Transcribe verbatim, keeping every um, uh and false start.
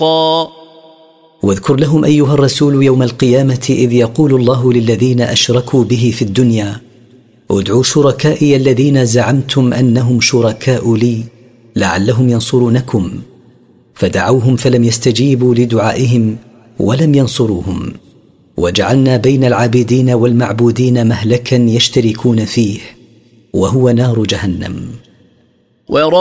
واذكر لهم أيها الرسول يوم القيامة إذ يقول الله للذين أشركوا به في الدنيا ادعوا شركائي الذين زعمتم أنهم شركاء لي لعلهم ينصرونكم، فدعوهم فلم يستجيبوا لدعائهم ولم ينصروهم، وجعلنا بين العابدين والمعبودين مهلكا يشتركون فيه وهو نار جهنم.